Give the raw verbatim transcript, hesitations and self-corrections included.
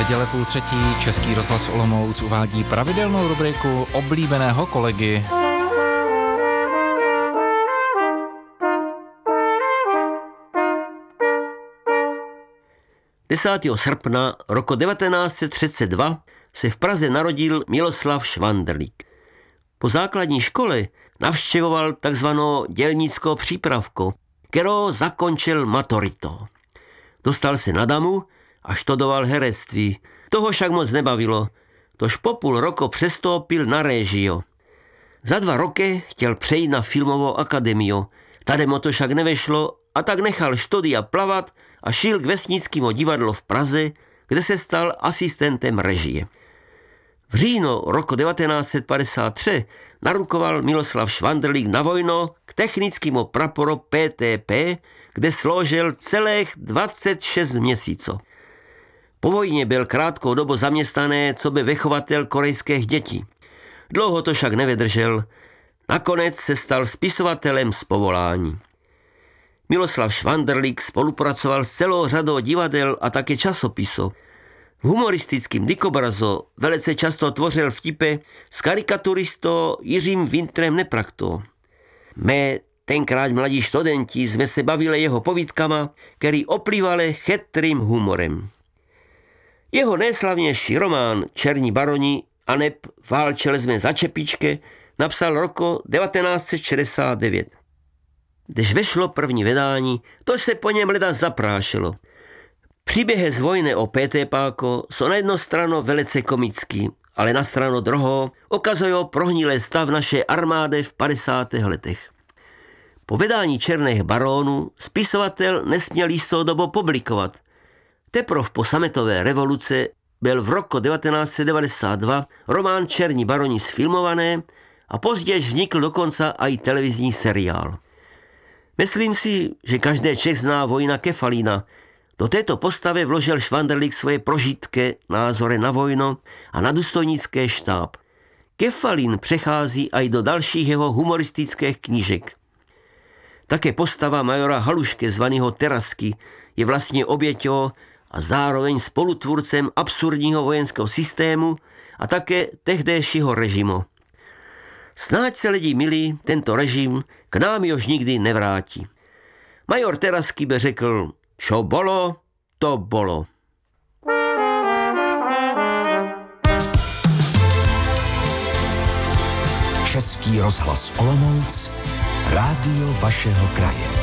Neděle půl třetí, Český rozhlas Olomouc uvádí pravidelnou rubriku oblíbeného kolegy. desátého srpna roku devatenáct set třicet dva se v Praze narodil Miloslav Švandrlík. Po základní škole navštěvoval takzvanou dělnickou přípravku, kterou zakončil maturitou. Dostal se na damu a študoval herectví. Toho však moc nebavilo, tož po půl roku přestoupil na réžio. Za dva roky chtěl přejít na filmovou akademiu, tady mu to však nevešlo a tak nechal studia plavat a šel k vesnickému divadlu v Praze, kde se stal asistentem režie. V říjnu roku devatenáct set padesát tři narukoval Miloslav Švandrlík na vojnu k technickému praporu P T P, kde sloužil celých dvacet šest měsíců. Po vojně byl krátkou dobu zaměstnaný coby vychovatel korejských dětí. Dlouho to však nevydržel, nakonec se stal spisovatelem z povolání. Miloslav Švandrlík spolupracoval s celou řadou divadel a také časopisů. V humoristickém dikobrazu velice často tvořil vtipy s karikaturistou Jiřím Wintrem Nepraktou. My, tenkrát mladí studenti, jsme se bavili jeho povídkama, který oplývaly chytrým humorem. Jeho nejslavnější román Černí baroni aneb Válčeli jsme za čepičky napsal roku devatenáct set šedesát devět. Když vešlo první vydání, to se po něm leda zaprášilo. Příběhy z vojny o PTPáko jsou na jednu stranu velice komický, ale na stranu druhou ukazují prohnilý stav naší armády v padesátých letech. Po vydání Černých baronů spisovatel nesměl jistou dobu publikovat. Teprve po sametové revoluci byl v roku devatenáct set devadesát dva román Černí baroni sfilmovaný a později vznikl dokonce i televizní seriál. Myslím si, že každý Čech zná Vojna Kefalína. Do této postavy vložil Švandrlík svoje prožitky, názory na vojnu a na důstojnický štáb. Kefalín přechází i do dalších jeho humoristických knížek. Také postava majora Halušky zvaného Terasky je vlastně oběťou a zároveň spolutvůrcem absurdního vojenského systému a také tehdejšího režimu. Snáď se lidi milí, tento režim k nám už nikdy nevrátí. Major Terasky by řekl, čo bolo, to bolo. Český rozhlas Olomouc, rádio vašeho kraje.